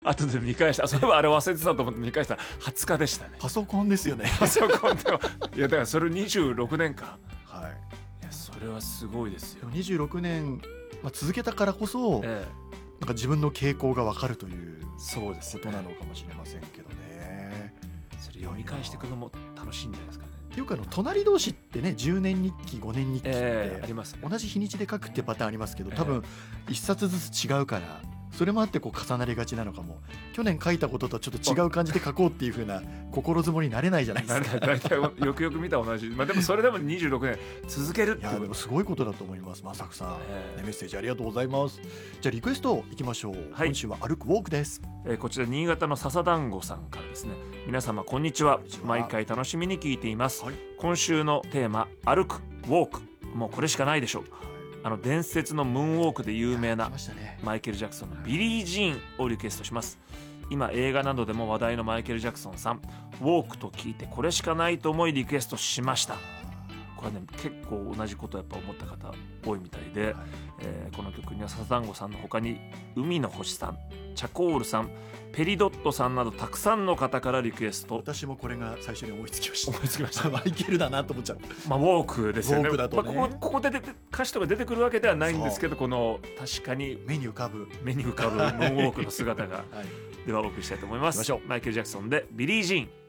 後で見返した、そういえばあれ忘れてたと思って見返したら20日でしたね。 パソコンですよね。 パソコンでは、いやだからそれ26年間、 はい。 いやそれはすごいですよ。 26年、続けたからこそ、なんか自分の傾向が分かるというそうですねことなのかもしれませんけどね。 それ読み返していくのも楽しいんじゃないですかね。 っていうか隣同士ってね、10年日記5年日記ってありますね。 同じ日にちで書くってパターンありますけど、多分1冊ずつ違うから、それもあってこう重なりがちなのかも。去年書いたこととはちょっと違う感じで書こうっていう風な心づもりになれないじゃないですか。 大体よくよく見た同じ、でもそれでも26年続けるっていやでもすごいことだと思います。さくさん、メッセージありがとうございます。じゃあリクエストいきましょう。今週は歩くウォークです。 こちら新潟の笹団子さんからですね。皆様こんにちは。毎回楽しみに聞いています。今週のテーマ、歩くウォーク、もうこれしかないでしょう。伝説のムーンウォークで有名なマイケル・ジャクソンのビリー・ジーンをリクエストします。今映画などでも話題のマイケル・ジャクソンさん、ウォークと聞いてこれしかないと思いリクエストしました。これね、結構同じことやっぱ思った方多いみたいで、この曲には笹団子さんの他に海の星さん、チャコールさん、ペリドットさんなどたくさんの方からリクエスト。 私もこれが最初に思いつきました。 思いつきましたマイケルだなと思っちゃう。 ウォークですよね。 ウォークだとね、 ここで歌詞とか出てくるわけではないんですけど、この確かに目に浮かぶムーンウォークの姿が、ではお送りしたいと思います。マイケル・ジャクソンでビリー・ジーン。